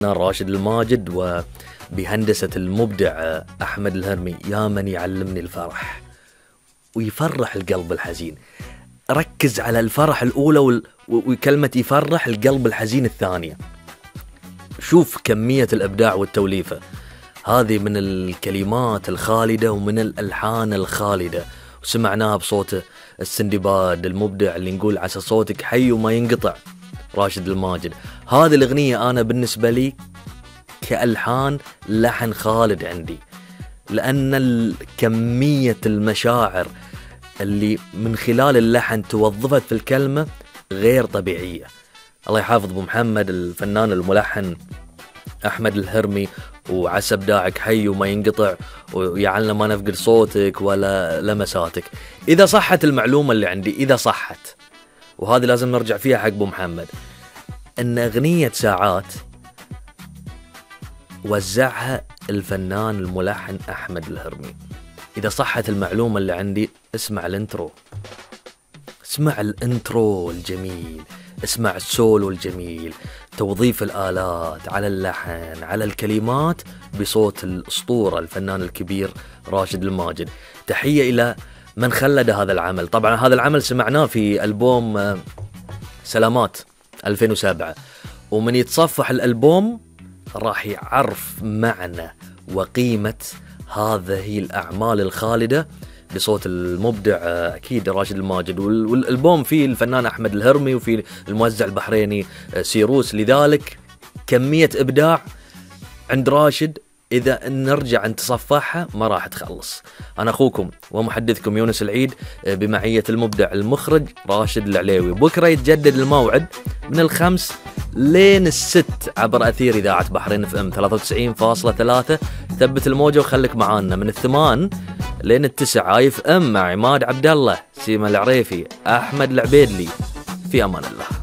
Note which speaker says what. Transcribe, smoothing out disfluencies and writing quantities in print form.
Speaker 1: راشد الماجد وبهندسة المبدع أحمد الهرمي. يا من يعلمني الفرح ويفرح القلب الحزين. ركز على الفرح الأولى وكلمة يفرح القلب الحزين الثانية. شوف كمية الإبداع والتوليفة هذه من الكلمات الخالدة ومن الألحان الخالدة، وسمعناها بصوت السندباد المبدع اللي نقول عسى صوتك حي وما ينقطع راشد الماجد. هذه الأغنية أنا بالنسبة لي كألحان لحن خالد عندي، لأن كمية المشاعر اللي من خلال اللحن توظفت في الكلمة غير طبيعية. الله يحافظ أبو محمد الفنان الملحن أحمد الهرمي، وعسى بداعك حي وما ينقطع، ويعلنا ما نفقد صوتك ولا لمساتك. إذا صحت المعلومة اللي عندي، إذا صحت، وهذه لازم نرجع فيها حق أبو محمد، أن أغنية ساعات وزعها الفنان الملحن أحمد الهرمي. إذا صحت المعلومة اللي عندي، اسمع الانترو، اسمع الانترو الجميل، اسمع السولو الجميل، توظيف الآلات على اللحن على الكلمات بصوت الأسطورة الفنان الكبير راشد الماجد. تحية إلى من خلد هذا العمل. طبعا هذا العمل سمعناه في ألبوم سلامات 2007، ومن يتصفح الألبوم راح يعرف معنى وقيمة هذه الأعمال الخالدة بصوت المبدع أكيد راشد الماجد. والألبوم فيه الفنان أحمد الهرمي وفيه الموزع البحريني سيروس، لذلك كمية إبداع عند راشد إذا نرجع نتصفحها ما راح تخلص. أنا أخوكم ومحدثكم يونس العيد بمعية المبدع المخرج راشد العليوي. بكرة يتجدد الموعد من 5 لين 6 عبر أثير إذاعة بحرين FM 93.3. ثبت الموجة وخليك معانا من 8 لين 9 FM مع عماد عبد الله، سيما العريفي، أحمد العبيدلي. في أمان الله.